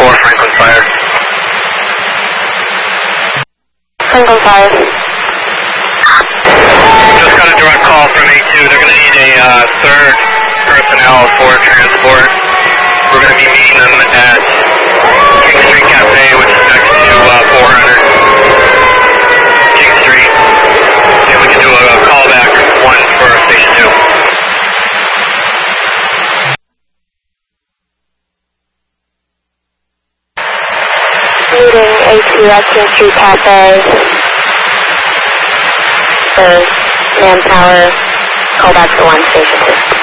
4, Franklin Fire. Franklin Fire. Just got a direct call from A2. They're going to need a third personnel for transport. We're going to be meeting them at King Street Cafe, which is next to 400 King Street. And we can do a callback, one for Station 2. Meeting A2 at King Street Cafe for manpower, callback for 1 Station 2.